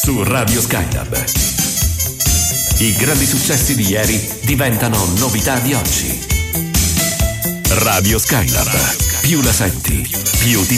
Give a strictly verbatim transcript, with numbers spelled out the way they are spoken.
su Radio Skylab. I grandi successi di ieri diventano novità di oggi. Radio Skylab. Più la senti, più ti